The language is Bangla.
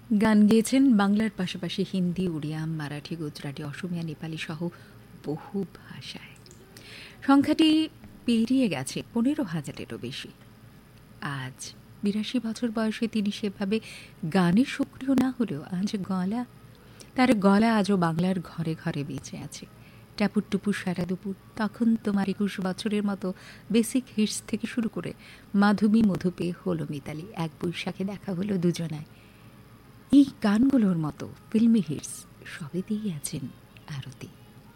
গান গেয়েছেন বাংলার পাশাপাশি হিন্দি, উড়িয়া, মারাঠি, গুজরাটি, অসমিয়া, নেপালি সহ বহু ভাষায়। সংখ্যাটি পেরিয়ে গেছে 15,000-এরও বেশি। আজ 82 বছর বয়সে তিনি সেভাবে গানে সক্রিয় না হলেও তার গলা আজও বাংলার ঘরে ঘরে বেঁচে আছে। টাপুর টুপুর সারা দুপুর, তখন তোমার 21 বছরের মতো বেসিক হিটস থেকে শুরু করে মাধবী, মধুপে, হলো মিতালি, এক বৈশাখে দেখা হলো দুজনায়, এই গানগুলোর মতো ফিল্মি হিটস সবেতেই আছেন আরতি।